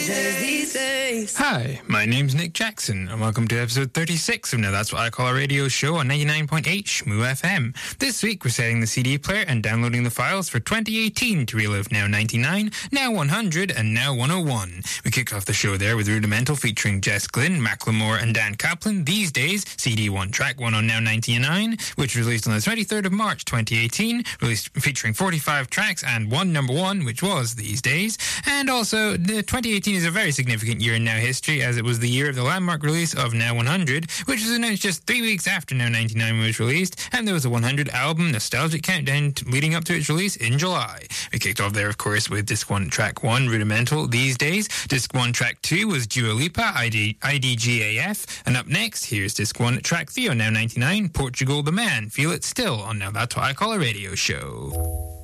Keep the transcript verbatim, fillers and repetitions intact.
Hi, my name's Nick Jackson, and welcome to episode thirty-six of Now That's What I Call a Radio Show on ninety-nine point eight Shmoo F M. This week we're setting the C D player and downloading the files for twenty eighteen to relive Now ninety-nine, Now one hundred, and Now one oh one. We kick off the show there with Rudimental featuring Jess Glynn, Macklemore, and Dan Kaplan. These Days, C D one, track one on Now ninety-nine, which was released on the twenty-third of March twenty eighteen, released featuring forty-five tracks and one number one, which was These Days. And also, the twenty eighteen is a very significant year in Now history, as it was the year of the landmark release of Now one hundred, which was announced just three weeks after Now ninety-nine was released, and there was a one hundred album nostalgic countdown leading up to its release in July. We kicked off there, of course, with Disc one, Track one, Rudimental, These Days. Disc one, Track two was Dua Lipa, I D, I D G A F. And up next, here's Disc one, Track three on Now ninety-nine, Portugal the Man, Feel It Still on Now That's What I Call a Radio Show.